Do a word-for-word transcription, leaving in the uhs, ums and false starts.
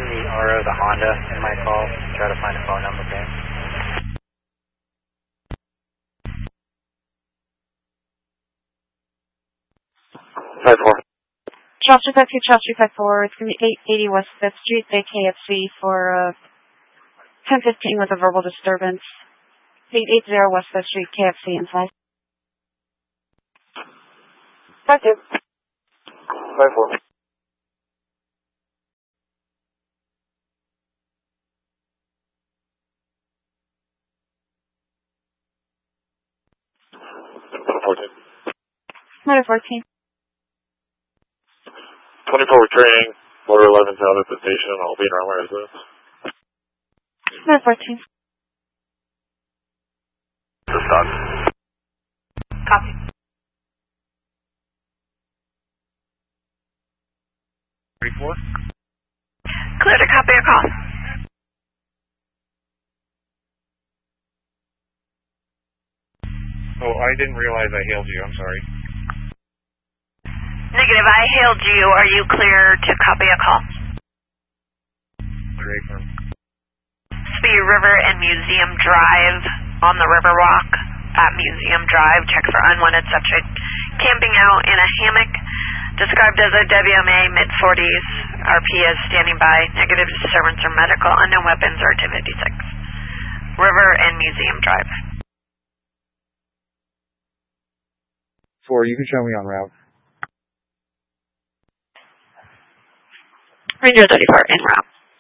run the R O, the Honda, in my call. Try to find a phone number, okay? five four. Charles three five two, Charles three five four. It's going to be eight eighty West fifth Street, Bay K F C for uh, ten fifteen with a verbal disturbance. eight eighty West fifth Street, K F C inside. five two. five four. fourteen. Motor fourteen. twenty-four returning, Motor eleven's out at the station, I'll be in our residence. Motor fourteen. Just done. Copy. three four. Clear to copy your call. Oh, I didn't realize I hailed you, I'm sorry. Negative, I hailed you. Are you clear to copy a call? Great firm. Speed River and Museum Drive on the Riverwalk at Museum Drive. Check for unwanted subject camping out in a hammock. Described as a W M A mid forties. R P is standing by. Negative disturbance or medical. Unknown weapons or two fifty-six. River and Museum Drive. Four, you can show me en route. Ranger thirty-four en route.